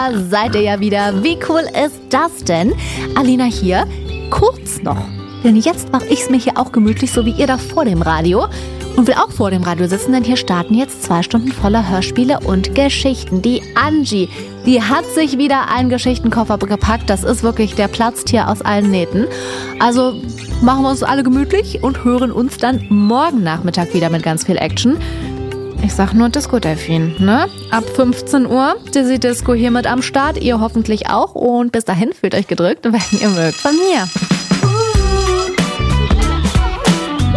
da seid ihr ja wieder. Wie cool ist das denn? Alina hier, kurz noch. Denn jetzt mache ich es mir hier auch gemütlich, so wie ihr da vor dem Radio. Und will auch vor dem Radio sitzen, denn hier starten jetzt 2 Stunden voller Hörspiele und Geschichten. Die Angie, die hat sich wieder einen Geschichtenkoffer gepackt. Das ist wirklich der Platztier aus allen Nähten. Also machen wir uns alle gemütlich und hören uns dann morgen Nachmittag wieder mit ganz viel Action. Ich sag nur Disco-Delfin, ne? Ab 15 Uhr, Dizzy Disco hier mit am Start. Ihr hoffentlich auch. Und bis dahin fühlt euch gedrückt, wenn ihr mögt, von mir.